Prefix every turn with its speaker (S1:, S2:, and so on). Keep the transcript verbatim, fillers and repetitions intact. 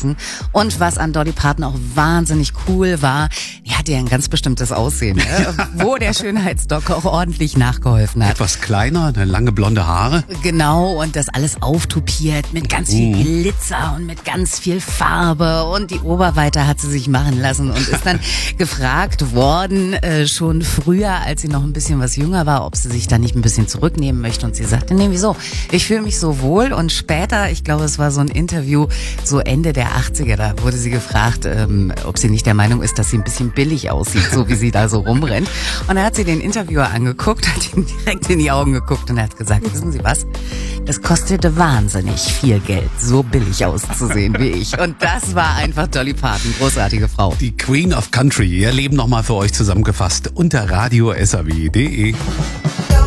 S1: sprechen. Und was an Dolly Parton auch wahnsinnig cool war, die hatte ja ein ganz bestimmtes Aussehen, ne? Wo der Schönheitsdoc auch ordentlich nachgeholfen hat.
S2: Etwas kleiner, eine lange blonde Haare.
S1: Genau, und das alles auftupiert mit ganz viel Glitzer und mit ganz viel Farbe. Und die Oberweite hat sie sich machen lassen und ist dann gefragt worden, äh, schon früher, als sie noch ein bisschen was jünger war, ob sie sich da nicht ein bisschen zurücknehmen möchte. Und sie sagte, nee, wieso? Ich fühle mich so wohl. Und später, ich glaube, es war so ein Interview, so Ende der achtziger, da wurde sie gefragt, ähm, ob sie nicht der Meinung ist, dass sie ein bisschen billig aussieht, so wie sie da so rumrennt. Und da hat sie den Interviewer angeguckt, hat ihm direkt in die Augen geguckt und er hat gesagt, wissen Sie was? Das kostete wahnsinnig viel Geld, so billig auszusehen wie ich. Und das war einfach Dolly Parton, großartige Frau.
S2: Die Queen of Country, ihr Leben nochmal für euch zusammengefasst unter radio punkt s a w punkt d e.